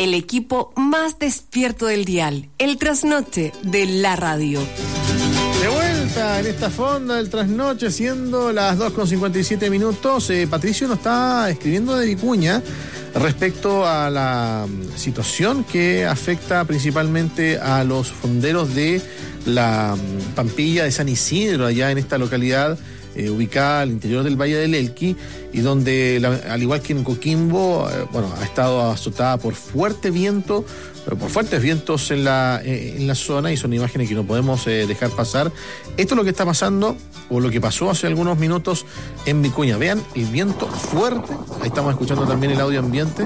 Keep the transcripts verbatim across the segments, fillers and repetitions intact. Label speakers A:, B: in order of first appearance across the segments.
A: el equipo más despierto del dial, el trasnoche de la radio.
B: De vuelta en esta fonda del trasnoche, siendo las dos con cincuenta y siete minutos. Eh, Patricio nos está escribiendo de Vicuña respecto a la situación que afecta principalmente a los fonderos de la Pampilla de San Isidro, allá en esta localidad eh, ubicada al interior del Valle del Elqui, y donde, la, al igual que en Coquimbo, eh, bueno, ha estado azotada por fuerte viento, por fuertes vientos en la, eh, en la zona, y son imágenes que no podemos eh, dejar pasar. Esto es lo que está pasando, o lo que pasó hace algunos minutos en Vicuña. Vean el viento fuerte, ahí estamos escuchando también el audio ambiente,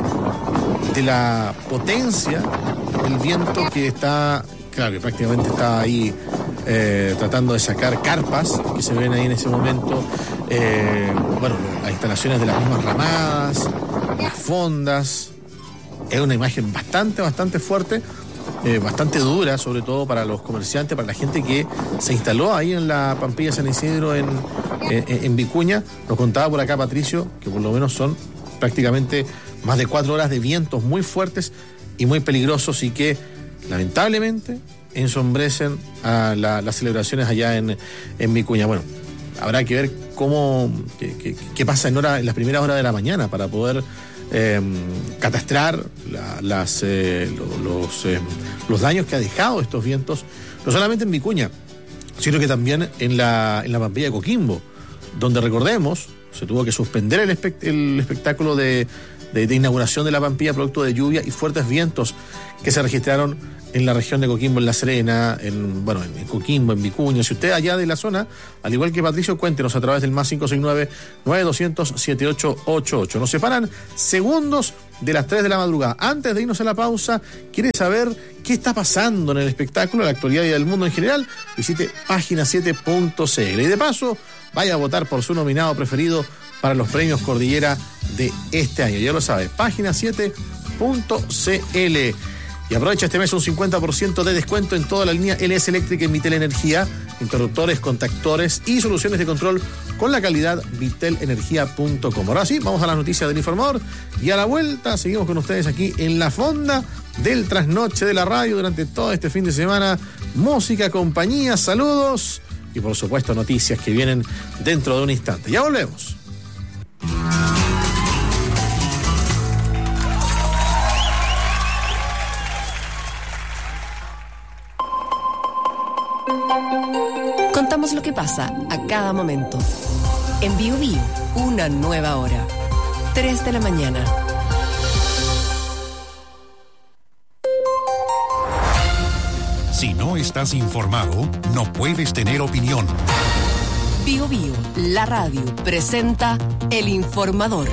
B: de la potencia del viento que está, claro, que prácticamente está ahí eh, tratando de sacar carpas que se ven ahí en ese momento, eh, bueno, las instalaciones de las mismas ramadas, las fondas. Es una imagen bastante, bastante fuerte, eh, bastante dura, sobre todo para los comerciantes, para la gente que se instaló ahí en la Pampilla San Isidro, en, en, en Vicuña. Nos contaba por acá Patricio que por lo menos son prácticamente más de cuatro horas de vientos muy fuertes y muy peligrosos, y que lamentablemente ensombrecen a la, las celebraciones allá en, en Vicuña. Bueno, habrá que ver cómo, qué, qué, qué pasa en, hora, en las primeras horas de la mañana para poder Eh, catastrar la, las, eh, los, eh, los daños que ha dejado estos vientos, no solamente en Vicuña, sino que también en la, en la Pampilla de Coquimbo, donde, recordemos, se tuvo que suspender el, espect- el espectáculo de, de, de inauguración de la Pampilla producto de lluvia y fuertes vientos que se registraron en la región de Coquimbo, en La Serena, en, bueno, en Coquimbo, en Vicuña. Si usted allá de la zona, al igual que Patricio, cuéntenos a través del más cinco seis nueve, nueve dos cero cero, siete ocho ocho ocho. Nos separan segundos de las tres de la madrugada. Antes de irnos a la pausa, ¿quiere saber qué está pasando en el espectáculo, en la actualidad y del mundo en general? Visite página siete punto c l y de paso, vaya a votar por su nominado preferido para los premios Cordillera de este año. Ya lo sabe, página siete punto c l. Y aprovecha este mes un cincuenta por ciento de descuento en toda la línea L S Eléctrica y Vitel Energía, interruptores, contactores y soluciones de control con la calidad vitel energía punto com. Ahora sí, vamos a las noticias del informador, y a la vuelta seguimos con ustedes aquí en la fonda del trasnoche de la radio durante todo este fin de semana. Música, compañía, saludos y por supuesto noticias que vienen dentro de un instante. Ya volvemos.
A: Contamos lo que pasa a cada momento. En Bio Bio, una nueva hora. tres de la mañana.
C: Si no estás informado, no puedes tener opinión.
A: Bio Bio, la radio, presenta El Informador.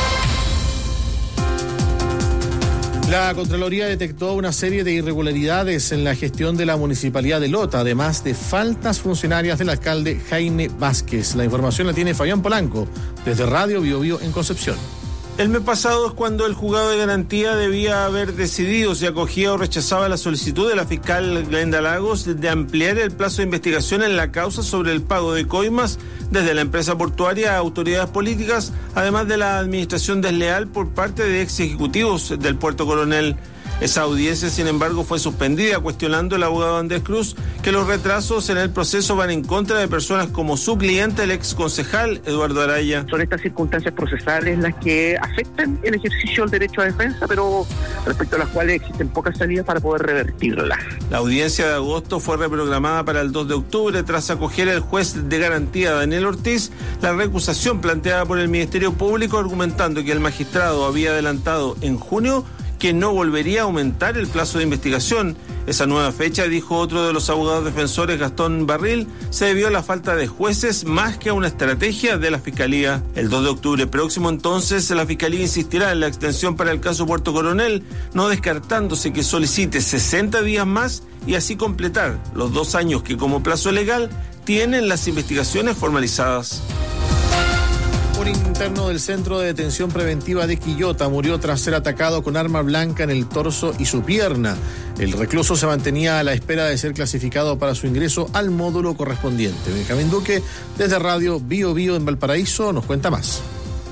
B: La Contraloría detectó una serie de irregularidades en la gestión de la Municipalidad de Lota, además de faltas funcionarias del alcalde Jaime Vázquez. La información la tiene Fabián Polanco, desde Radio Bio Bio en Concepción.
D: El mes pasado es cuando el juzgado de garantía debía haber decidido si acogía o rechazaba la solicitud de la fiscal Glenda Lagos de ampliar el plazo de investigación en la causa sobre el pago de coimas desde la empresa portuaria a autoridades políticas, además de la administración desleal por parte de ex ejecutivos del Puerto Coronel. Esa audiencia, sin embargo, fue suspendida, cuestionando el abogado Andrés Cruz que los retrasos en el proceso van en contra de personas como su cliente, el ex concejal Eduardo Araya.
E: Son estas circunstancias procesales las que afectan el ejercicio del derecho a defensa, pero respecto a las cuales existen pocas salidas para poder revertirlas.
D: La audiencia de agosto fue reprogramada para el dos de octubre tras acoger el juez de garantía Daniel Ortiz la recusación planteada por el Ministerio Público, argumentando que el magistrado había adelantado en junio que no volvería a aumentar el plazo de investigación. Esa nueva fecha, dijo otro de los abogados defensores, Gastón Barril, se debió a la falta de jueces más que a una estrategia de la Fiscalía. El dos de octubre próximo, entonces, la Fiscalía insistirá en la extensión para el caso Puerto Coronel, no descartándose que solicite sesenta días más y así completar los dos años que como plazo legal tienen las investigaciones formalizadas.
B: Un interno del Centro de Detención Preventiva de Quillota murió tras ser atacado con arma blanca en el torso y su pierna. El recluso se mantenía a la espera de ser clasificado para su ingreso al módulo correspondiente. Benjamín Duque, desde Radio Bio Bio en Valparaíso, nos cuenta más.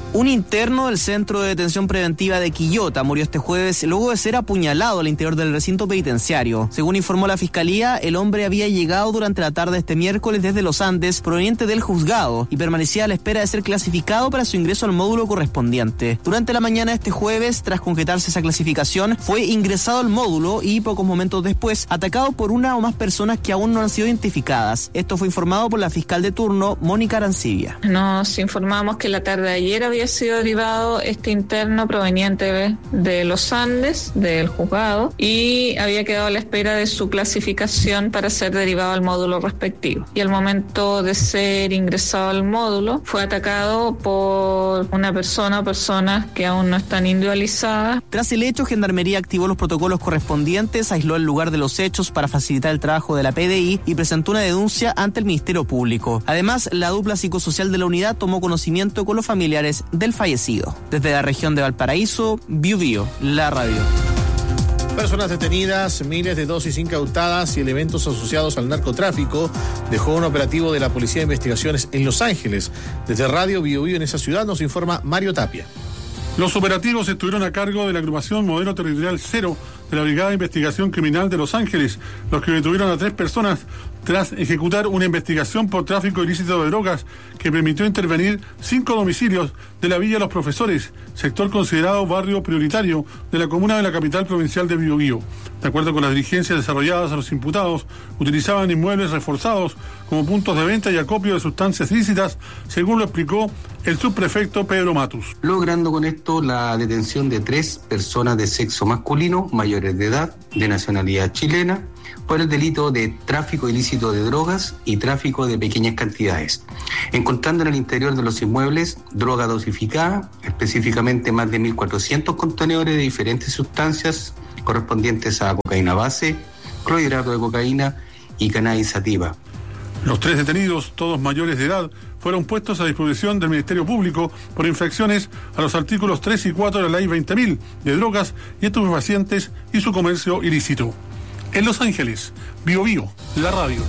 F: Un interno del Centro de Detención Preventiva de Quillota murió este jueves luego de ser apuñalado al interior del recinto penitenciario. Según informó la Fiscalía, el hombre había llegado durante la tarde este miércoles desde los Andes, proveniente del juzgado, y permanecía a la espera de ser clasificado para su ingreso al módulo correspondiente. Durante la mañana de este jueves, tras concretarse esa clasificación, fue ingresado al módulo y pocos momentos después atacado por una o más personas que aún no han sido identificadas. Esto fue informado por la fiscal de turno, Mónica Arancibia.
G: Nos informamos que la tarde de ayer había sido derivado este interno proveniente de los Andes, del juzgado, y había quedado a la espera de su clasificación para ser derivado al módulo respectivo. Y al momento de ser ingresado al módulo, fue atacado por una persona o personas que aún no están individualizadas.
F: Tras el hecho, Gendarmería activó los protocolos correspondientes, aisló el lugar de los hechos para facilitar el trabajo de la P D I y presentó una denuncia ante el Ministerio Público. Además, la dupla psicosocial de la unidad tomó conocimiento con los familiares del fallecido. Desde la región de Valparaíso, Biu Biu, la radio.
B: Personas detenidas, miles de dosis incautadas y elementos asociados al narcotráfico dejó un operativo de la Policía de Investigaciones en Los Ángeles. Desde Radio Biu Biu en esa ciudad nos informa Mario Tapia.
H: Los operativos estuvieron a cargo de la agrupación Modelo Territorial Cero de la Brigada de Investigación Criminal de Los Ángeles, los que detuvieron a tres personas tras ejecutar una investigación por tráfico ilícito de drogas que permitió intervenir cinco domicilios de la Villa Los Profesores, sector considerado barrio prioritario de la comuna de la capital provincial de Biobío. De acuerdo con las diligencias desarrolladas, a los imputados utilizaban inmuebles reforzados como puntos de venta y acopio de sustancias ilícitas, según lo explicó el subprefecto Pedro Matus.
I: Logrando con esto la detención de tres personas de sexo masculino, mayores de edad, de nacionalidad chilena, por el delito de tráfico ilícito de drogas y tráfico de pequeñas cantidades, encontrando en el interior de los inmuebles droga dosificada, específicamente más de mil cuatrocientos contenedores de diferentes sustancias correspondientes a cocaína base, clorhidrato de cocaína y cannabis sativa.
H: Los tres detenidos, todos mayores de edad, fueron puestos a disposición del Ministerio Público por infracciones a los artículos tres y cuatro de la Ley veinte mil de drogas y estupefacientes y su comercio ilícito. En Los Ángeles, Biu Biu, la radio.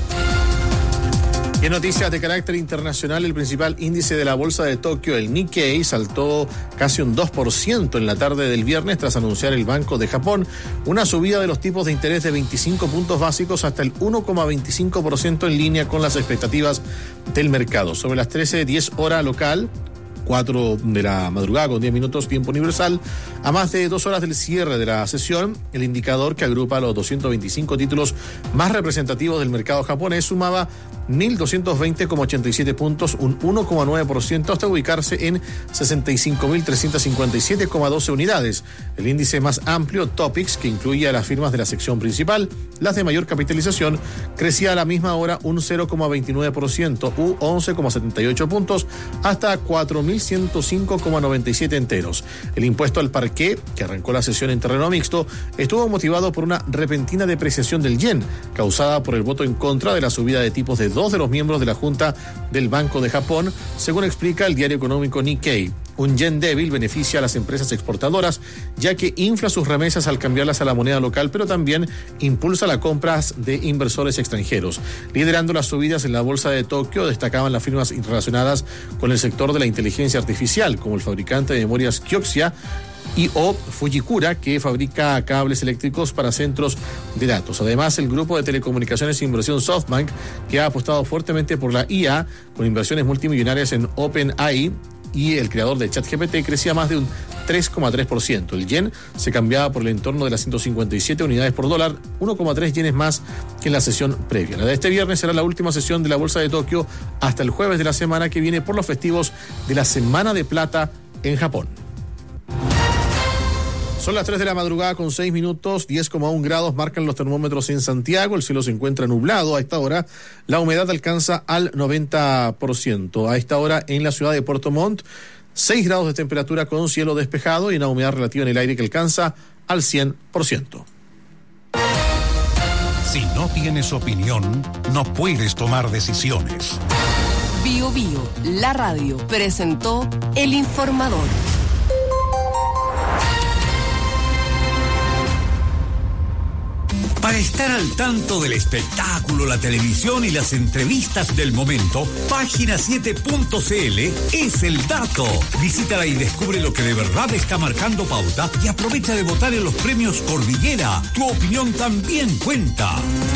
B: Y en noticias de carácter internacional, el principal índice de la bolsa de Tokio, el Nikkei, saltó casi un dos por ciento en la tarde del viernes tras anunciar el Banco de Japón una subida de los tipos de interés de veinticinco puntos básicos hasta el uno coma veinticinco por ciento en línea con las expectativas del mercado. Sobre las trece diez hora local, cuatro de la madrugada con diez minutos tiempo universal, a más de dos horas del cierre de la sesión, el indicador que agrupa los doscientos veinticinco títulos más representativos del mercado japonés sumaba mil doscientos veinte coma ochenta y siete puntos, un uno coma nueve por ciento, hasta ubicarse en sesenta y cinco mil trescientos cincuenta y siete coma doce unidades. El índice más amplio, Topix, que incluía a las firmas de la sección principal, las de mayor capitalización, crecía a la misma hora un cero coma veintinueve por ciento u once coma setenta y ocho puntos hasta cuatro mil ciento cinco coma noventa y siete enteros. El impuesto al parqué, que arrancó la sesión en terreno mixto, estuvo motivado por una repentina depreciación del yen, causada por el voto en contra de la subida de tipos de dos de los miembros de la Junta del Banco de Japón, según explica el diario económico Nikkei. Un yen débil beneficia a las empresas exportadoras, ya que infla sus remesas al cambiarlas a la moneda local, pero también impulsa las compras de inversores extranjeros. Liderando las subidas en la bolsa de Tokio destacaban las firmas relacionadas con el sector de la inteligencia artificial, como el fabricante de memorias Kioxia y o Fujikura, que fabrica cables eléctricos para centros de datos. Además, el grupo de telecomunicaciones e inversión SoftBank, que ha apostado fuertemente por la I A, con inversiones multimillonarias en OpenAI, y el creador de ChatGPT, crecía más de un tres coma tres por ciento. El yen se cambiaba por el entorno de las ciento cincuenta y siete unidades por dólar, uno coma tres yenes más que en la sesión previa. La de este viernes será la última sesión de la Bolsa de Tokio hasta el jueves de la semana que viene por los festivos de la Semana de Plata en Japón. Son las tres de la madrugada con seis minutos, diez coma uno grados marcan los termómetros en Santiago, el cielo se encuentra nublado a esta hora, la humedad alcanza al noventa por ciento. A esta hora en la ciudad de Puerto Montt, seis grados de temperatura con cielo despejado y una humedad relativa en el aire que alcanza al cien por ciento.
C: Si no tienes opinión, no puedes tomar decisiones.
A: Biu Biu, la radio, presentó El Informador.
C: Para
J: Para estar al tanto del espectáculo, la televisión y las entrevistas del momento, página siete punto c l es el dato. Visítala y descubre lo que de verdad está marcando pauta y aprovecha de votar en los premios Cordillera. Tu opinión también cuenta.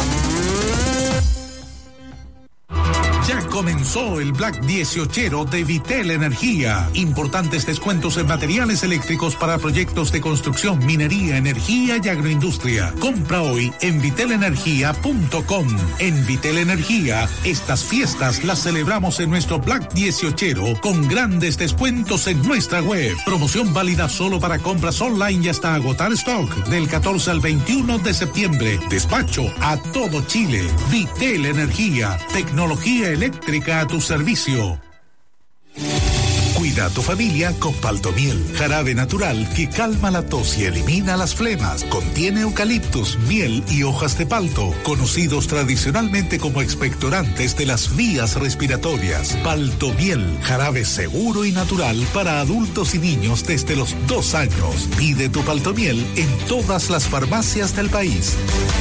C: Ya comenzó el Black dieciochero de Vitel Energía. Importantes descuentos en materiales eléctricos para proyectos de construcción, minería, energía y agroindustria. Compra hoy en vitel energía punto com. En Vitel Energía, estas fiestas las celebramos en nuestro Black dieciochero con grandes descuentos en nuestra web. Promoción válida solo para compras online y hasta agotar stock del catorce al veintiuno de septiembre. Despacho a todo Chile. Vitel Energía, tecnología eléctrica a tu servicio. Cuida a tu familia con Paltomiel, jarabe natural que calma la tos y elimina las flemas. Contiene eucaliptus, miel y hojas de palto, conocidos tradicionalmente como expectorantes de las vías respiratorias. Paltomiel, jarabe seguro y natural para adultos y niños desde los dos años. Pide tu Paltomiel en todas las farmacias del país.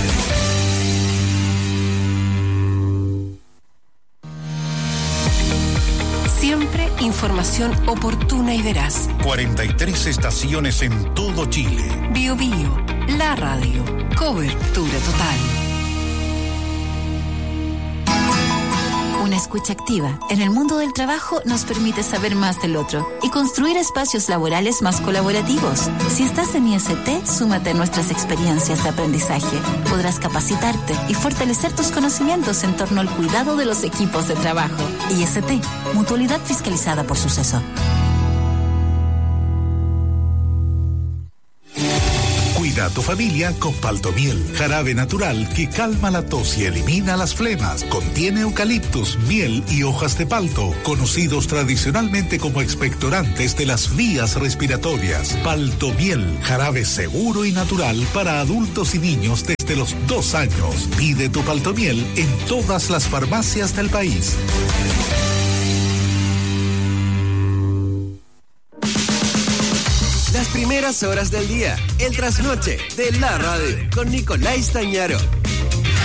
A: Siempre información oportuna y veraz.
C: cuarenta y tres estaciones en todo Chile.
A: Bio Bio, la radio. Cobertura total.
K: Una escucha activa en el mundo del trabajo nos permite saber más del otro y construir espacios laborales más colaborativos. Si estás en I S T, súmate a nuestras experiencias de aprendizaje. Podrás capacitarte y fortalecer tus conocimientos en torno al cuidado de los equipos de trabajo. I S T, mutualidad fiscalizada por Suceso.
C: Cuida a tu familia con Paltomiel, jarabe natural que calma la tos y elimina las flemas. Contiene eucaliptus, miel y hojas de palto, conocidos tradicionalmente como expectorantes de las vías respiratorias. Paltomiel, jarabe seguro y natural para adultos y niños desde los dos años. Pide tu Paltomiel en todas las farmacias del país.
L: Las primeras horas del día, el trasnoche de la radio, con Nicolás Tañaro.